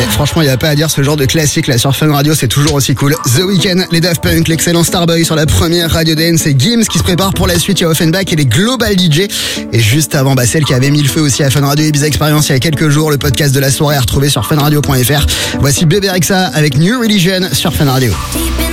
franchement, il n'y a pas à dire, ce genre de classique là sur Fun Radio, c'est toujours aussi cool. The Weeknd, les Daft Punk, l'excellent Starboy sur la première radio dance et Gims qui se prépare pour la suite. Il y a Offenbach et les Global DJ. Et juste avant, celle qui avait mis le feu aussi à Fun Radio Ibiza Experience il y a quelques jours, le podcast de la soirée à retrouver sur funradio.fr. Voici Bébé Rexha avec New Religion sur Fun Radio.